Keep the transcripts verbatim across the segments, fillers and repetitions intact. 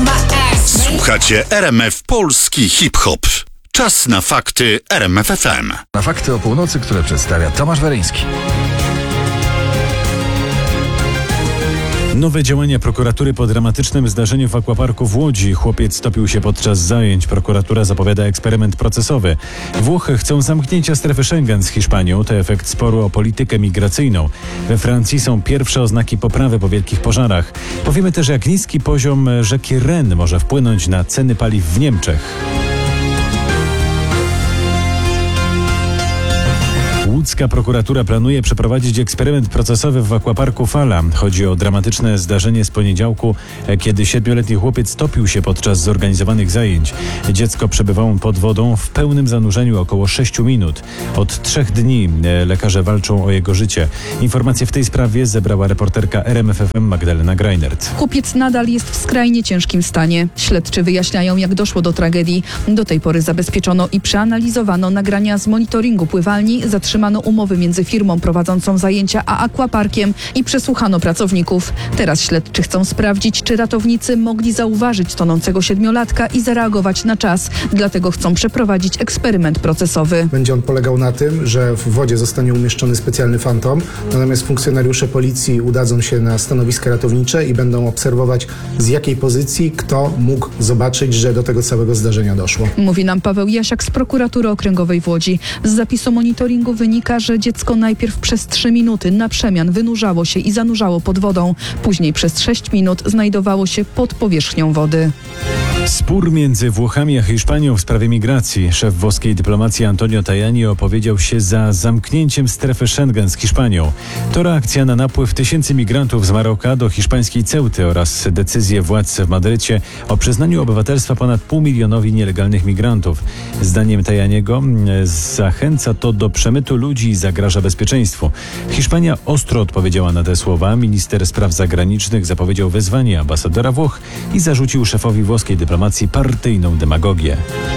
Słuchacie R M F Polski Hip-Hop. Czas na fakty R M F F M. Na fakty o północy, które przedstawia Tomasz Weryński. Nowe działania prokuratury po dramatycznym zdarzeniu w Aquaparku w Łodzi. Chłopiec topił się podczas zajęć. Prokuratura zapowiada eksperyment procesowy. Włochy chcą zamknięcia strefy Schengen z Hiszpanią. To efekt sporu o politykę migracyjną. We Francji są pierwsze oznaki poprawy po wielkich pożarach. Powiemy też, jak niski poziom rzeki Ren może wpłynąć na ceny paliw w Niemczech. Łódzka prokuratura planuje przeprowadzić eksperyment procesowy w Aquaparku Fala. Chodzi o dramatyczne zdarzenie z poniedziałku, kiedy siedmioletni chłopiec topił się podczas zorganizowanych zajęć. Dziecko przebywało pod wodą w pełnym zanurzeniu około sześciu minut. Od trzech dni lekarze walczą o jego życie. Informacje w tej sprawie zebrała reporterka R M F F M Magdalena Greinert. Chłopiec nadal jest w skrajnie ciężkim stanie. Śledczy wyjaśniają, jak doszło do tragedii. Do tej pory zabezpieczono i przeanalizowano nagrania z monitoringu pływalni, zatrzymano umowy między firmą prowadzącą zajęcia a akwaparkiem i przesłuchano pracowników. Teraz śledczy chcą sprawdzić, czy ratownicy mogli zauważyć tonącego siedmiolatka i zareagować na czas. Dlatego chcą przeprowadzić eksperyment procesowy. Będzie on polegał na tym, że w wodzie zostanie umieszczony specjalny fantom, natomiast funkcjonariusze policji udadzą się na stanowiska ratownicze i będą obserwować, z jakiej pozycji kto mógł zobaczyć, że do tego całego zdarzenia doszło. Mówi nam Paweł Jasiak z prokuratury okręgowej w Łodzi. Z zapisu monitoringu wynika, że dziecko najpierw przez trzy minuty na przemian wynurzało się i zanurzało pod wodą. Później przez sześć minut znajdowało się pod powierzchnią wody. Spór między Włochami a Hiszpanią w sprawie migracji. Szef włoskiej dyplomacji Antonio Tajani opowiedział się za zamknięciem strefy Schengen z Hiszpanią. To reakcja na napływ tysięcy migrantów z Maroka do hiszpańskiej Ceuty oraz decyzję władz w Madrycie o przyznaniu obywatelstwa ponad półmilionowi nielegalnych migrantów. Zdaniem Tajaniego zachęca to do przemytu ludzi i zagraża bezpieczeństwu. Hiszpania ostro odpowiedziała na te słowa. Minister spraw zagranicznych zapowiedział wezwanie ambasadora Włoch i zarzucił szefowi włoskiej dyplomacji partyjną demagogię.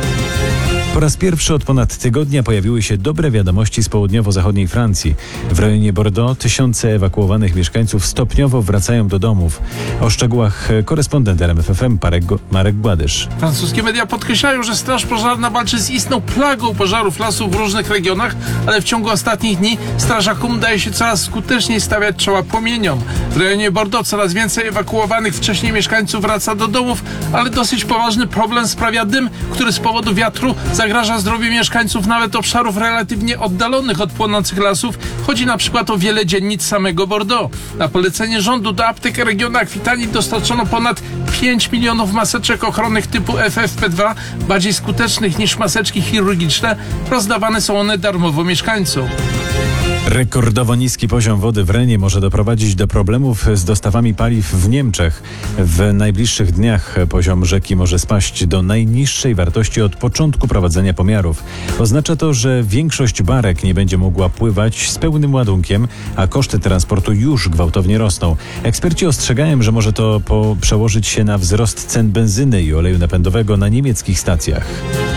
Po raz pierwszy od ponad tygodnia pojawiły się dobre wiadomości z południowo-zachodniej Francji. W rejonie Bordeaux tysiące ewakuowanych mieszkańców stopniowo wracają do domów. O szczegółach korespondent R M F F M Marek Gładysz. Francuskie media podkreślają, że Straż Pożarna walczy z istną plagą pożarów lasów w różnych regionach, ale w ciągu ostatnich dni strażakom udaje się coraz skuteczniej stawiać czoła płomieniom. W rejonie Bordeaux coraz więcej ewakuowanych wcześniej mieszkańców wraca do domów, ale dosyć poważny problem sprawia dym, który z powodu wiatru zagraża zdrowiu mieszkańców nawet obszarów relatywnie oddalonych od płonących lasów. Chodzi na przykład o wiele dzielnic samego Bordeaux. Na polecenie rządu do aptek regionu Akwitanii dostarczono ponad pięć milionów maseczek ochronnych typu F F P dwa, bardziej skutecznych niż maseczki chirurgiczne. Rozdawane są one darmowo mieszkańcom. Rekordowo niski poziom wody w Renie może doprowadzić do problemów z dostawami paliw w Niemczech. W najbliższych dniach poziom rzeki może spaść do najniższej wartości od początku prowadzenia pomiarów. Oznacza to, że większość barek nie będzie mogła pływać z pełnym ładunkiem, a koszty transportu już gwałtownie rosną. Eksperci ostrzegają, że może to po- przełożyć się na wzrost cen benzyny i oleju napędowego na niemieckich stacjach.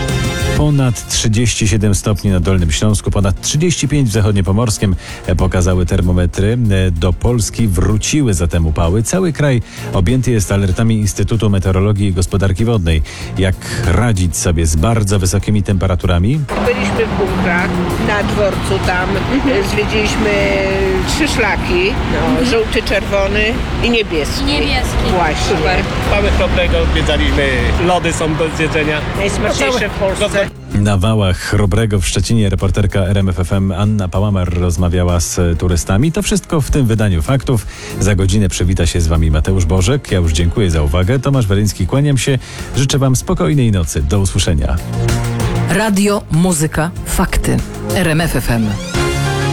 Ponad trzydzieści siedem stopni na Dolnym Śląsku, ponad trzydzieści pięć w Zachodniopomorskiem pokazały termometry. Do Polski wróciły zatem upały. Cały kraj objęty jest alertami Instytutu Meteorologii i Gospodarki Wodnej. Jak radzić sobie z bardzo wysokimi temperaturami? Byliśmy w bunkrach, na dworcu tam, zwiedziliśmy trzy szlaki, no, żółty, czerwony i niebieski. Niebieski. Właśnie. Super. Mamy chłodnego, zwiedzaliśmy, lody są do zjedzenia. Najsmaczniejsze w Polsce. Na wałach Chrobrego w Szczecinie reporterka R M F F M Anna Pałamar rozmawiała z turystami. To wszystko w tym wydaniu faktów. Za godzinę przywita się z wami Mateusz Bożek. Ja już dziękuję za uwagę. Tomasz Weryński, kłaniam się. Życzę wam spokojnej nocy. Do usłyszenia. Radio, muzyka, fakty. R M F F M.